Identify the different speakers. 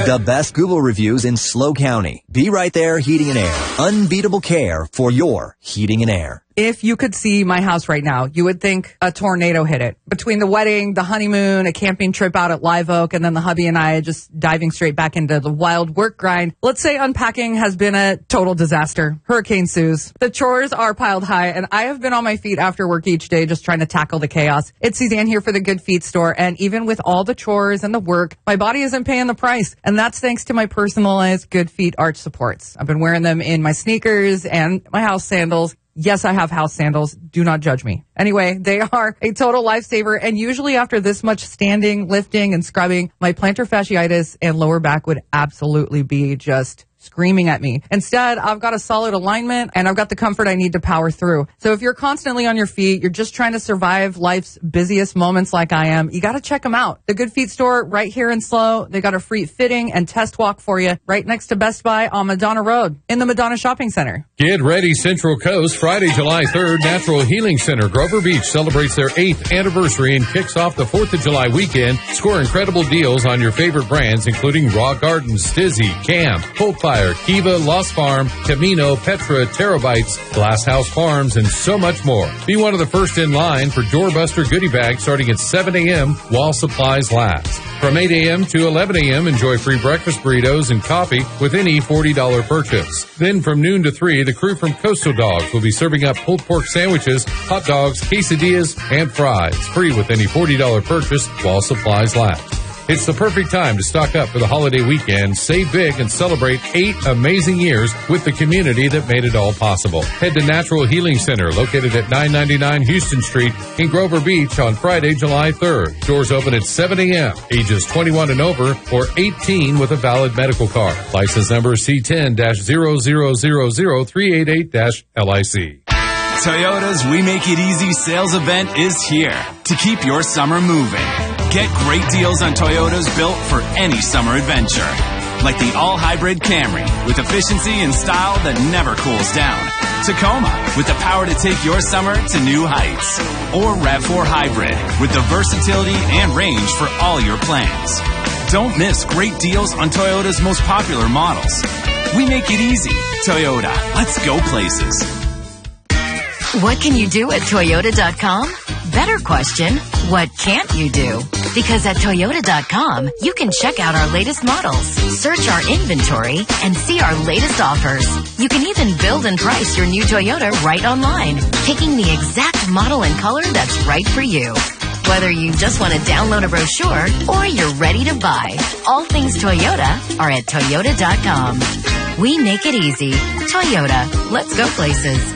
Speaker 1: The best Google reviews in SLO County. Be Right There Heating and Air. Unbeatable care for your heating and air.
Speaker 2: If you could see my house right now, you would think a tornado hit it. Between the wedding, the honeymoon, a camping trip out at Live Oak, and then the hubby and I just diving straight back into the wild work grind. Let's say unpacking has been a total disaster. Hurricane Suze. The chores are piled high, and I have been on my feet after work each day just trying to tackle the chaos. It's Suzanne here for the Good Feet store, and even with all the chores and the work, my body isn't paying the price, and that's thanks to my personalized Good Feet arch supports. I've been wearing them in my sneakers and my house sandals. Yes, I have house sandals. Do not judge me. Anyway, they are a total lifesaver, and usually after this much standing, lifting, and scrubbing, my plantar fasciitis and lower back would absolutely be just screaming at me. Instead, I've got a solid alignment and I've got the comfort I need to power through. So if you're constantly on your feet, you're just trying to survive life's busiest moments like I am, you got to check them out. The Good Feet store right here in SLO. They got a free fitting and test walk for you right next to Best Buy on Madonna Road in the Madonna Shopping Center.
Speaker 3: Get ready, Central Coast. Friday, July 3rd, Natural Healing Center, Grover Beach celebrates their 8th anniversary and kicks off the 4th of July weekend. Score incredible deals on your favorite brands, including Raw Gardens, Stizzy, Cam, Coldfire, Kiva, Lost Farm, Camino, Petra, Terabytes, Glass House Farms, and so much more. Be one of the first in line for Doorbuster goodie bags starting at 7 a.m. while supplies last. From 8 a.m. to 11 a.m., enjoy free breakfast burritos and coffee with any $40 purchase. Then from noon to 3, the crew from Coastal Dogs will be serving up pulled pork sandwiches, hot dogs, quesadillas, and fries, free with any $40 purchase while supplies last. It's the perfect time to stock up for the holiday weekend, save big, and celebrate 8 amazing years with the community that made it all possible. Head to Natural Healing Center, located at 999 Houston Street in Grover Beach on Friday, July 3rd. Doors open at 7 a.m. Ages 21 and over or 18 with a valid medical card. License number C10-0000388-LIC.
Speaker 4: Toyota's We Make It Easy sales event is here to keep your summer moving. Get great deals on Toyotas built for any summer adventure. Like the all-hybrid Camry with efficiency and style that never cools down. Tacoma with the power to take your summer to new heights. Or RAV4 Hybrid with the versatility and range for all your plans. Don't miss great deals on Toyota's most popular models. We make it easy. Toyota. Let's go places.
Speaker 5: What can you do at Toyota.com? Better question, what can't you do? Because at Toyota.com, you can check out our latest models, search our inventory, and see our latest offers. You can even build and price your new Toyota right online, picking the exact model and color that's right for you. Whether you just want to download a brochure or you're ready to buy, all things Toyota are at Toyota.com. We make it easy. Toyota. Let's go places.